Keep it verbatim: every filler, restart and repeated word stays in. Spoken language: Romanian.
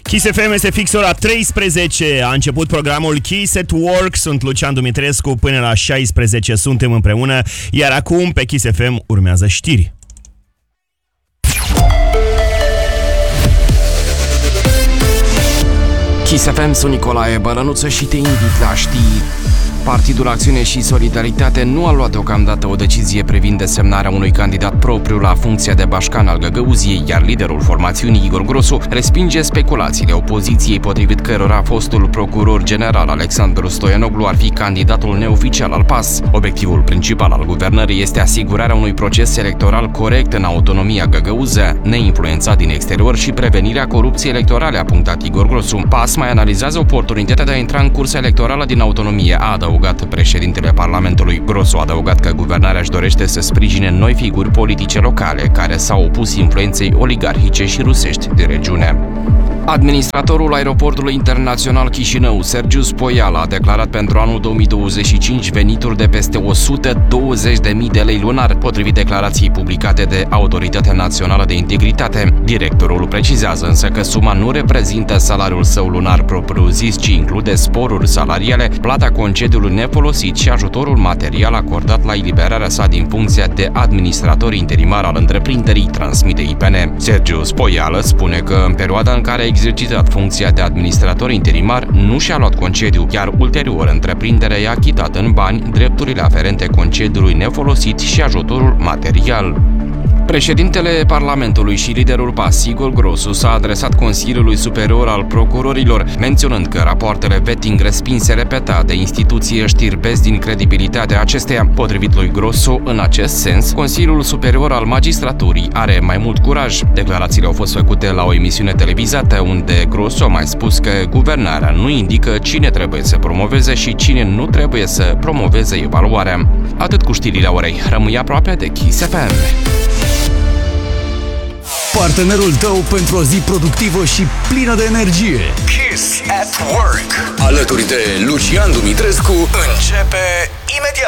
Kiss F M este fix ora treisprezece. A început programul Kiss at Work. Sunt Lucian Dumitrescu. Până la șaisprezece suntem împreună. Iar acum pe Kiss F M urmează știri. Kiss F M, sunt Nicolae Bălănuță și te invit la știri. Partidul Acțiune și Solidaritate nu a luat deocamdată o decizie privind desemnarea unui candidat propriu la funcția de bașcan al Găgăuziei, iar liderul formațiunii, Igor Grosu, respinge speculațiile opoziției potrivit cărora fostul procuror general Alexandru Stoianoglu ar fi candidatul neoficial al P A S. Obiectivul principal al guvernării este asigurarea unui proces electoral corect în autonomia Găgăuzea, neinfluențat din exterior, și prevenirea corupției electorale, a punctat Igor Grosu. P A S mai analizează oportunitatea de a intra în cursa electorală din autonomie, a adăugat președintele Parlamentului. Grosu a adăugat că guvernarea își dorește să sprijine noi figuri politice locale care s-au opus influenței oligarhice și rusești din regiune. Administratorul aeroportului internațional Chișinău, Sergiu Spoiala, a declarat pentru anul două mii douăzeci și cinci venituri de peste o sută douăzeci de mii de lei lunar, potrivit declarației publicate de Autoritatea Națională de Integritate. Directorul precizează însă că suma nu reprezintă salariul său lunar propriu-zis, ci include sporuri salariale, plata concediului nefolosit și ajutorul material acordat la eliberarea sa din funcția de administrator interimar al întreprinderii, transmite I P N. Sergiu Spoiala spune că în perioada în care a exercitat funcția de administrator interimar nu și-a luat concediu, iar ulterior întreprinderea i-a achitat în bani drepturile aferente concediului nefolosit și ajutorul material. Președintele Parlamentului și liderul P A S, Igor Grosu, s-a adresat Consiliului Superior al Procurorilor, menționând că rapoartele vetting respinse repetat de instituție își știrbesc din credibilitatea acesteia. Potrivit lui Grosu, în acest sens, Consiliul Superior al Magistraturii are mai mult curaj. Declarațiile au fost făcute la o emisiune televizată, unde Grosu a mai spus că guvernarea nu indică cine trebuie să promoveze și cine nu trebuie să promoveze evaluarea. Atât cu știrile orei. Rămâi aproape de Kiss F M. Partenerul tău pentru o zi productivă și plină de energie. Kiss at Work. Alături de Lucian Dumitrescu începe imediat.